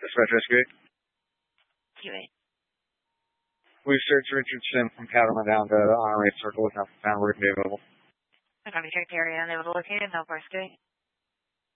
Dispatch rescue. Q8. We search Richard Sim from Cattleman down to Honorary Circle with nothing found. We're going to be available. I'm going to check the area unable to locate it. No, Park Street.